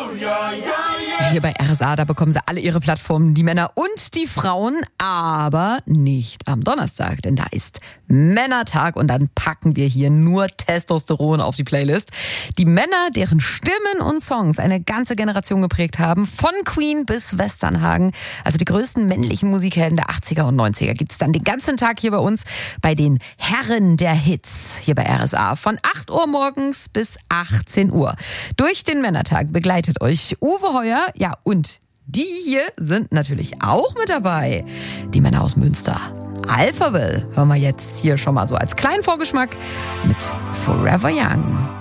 Hier bei RSA, da bekommen sie alle ihre Plattformen, die Männer und die Frauen, aber nicht am Donnerstag, denn da ist Männertag und dann packen wir hier nur Testosteron auf die Playlist. Die Männer, deren Stimmen und Songs eine ganze Generation geprägt haben, von Queen bis Westernhagen, also die größten männlichen Musikhelden der 80er und 90er, gibt's dann den ganzen Tag hier bei uns bei den Herren der Hits, hier bei RSA, von 8 Uhr morgens bis 18 Uhr. Durch den Männertag begleitet euch Uwe Heuer, ja, und die hier sind natürlich auch mit dabei. Die Männer aus Münster. Alphaville hören wir jetzt hier schon mal so als kleinen Vorgeschmack mit Forever Young.